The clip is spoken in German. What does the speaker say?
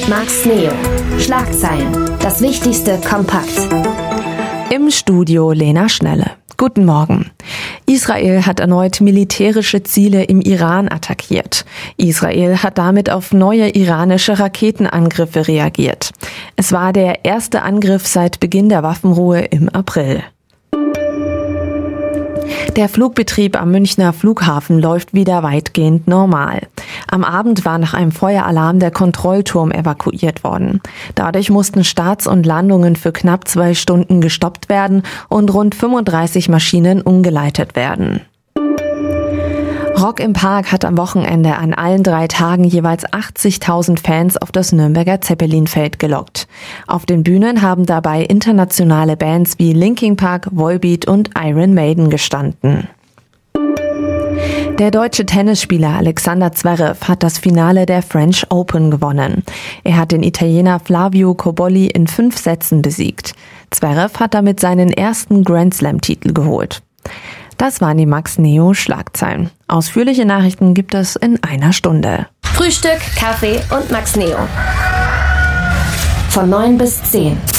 und Max Neo. Schlagzeilen. Das Wichtigste kompakt. Im Studio Lena Schnelle. Guten Morgen. Israel hat erneut militärische Ziele im Iran attackiert. Israel hat damit auf neue iranische Raketenangriffe reagiert. Es war der erste Angriff seit Beginn der Waffenruhe im April. Der Flugbetrieb am Münchner Flughafen läuft wieder weitgehend normal. Am Abend war nach einem Feueralarm der Kontrollturm evakuiert worden. Dadurch mussten Starts und Landungen für knapp 2 Stunden gestoppt werden und rund 35 Maschinen umgeleitet werden. Rock im Park hat am Wochenende an allen 3 Tagen jeweils 80.000 Fans auf das Nürnberger Zeppelinfeld gelockt. Auf den Bühnen haben dabei internationale Bands wie Linkin Park, Volbeat und Iron Maiden gestanden. Der deutsche Tennisspieler Alexander Zverev hat das Finale der French Open gewonnen. Er hat den Italiener Flavio Cobolli in 5 Sätzen besiegt. Zverev hat damit seinen ersten Grand-Slam-Titel geholt. Das waren die Max Neo Schlagzeilen. Ausführliche Nachrichten gibt es in einer Stunde. Frühstück, Kaffee und Max Neo. Von 9 bis 10.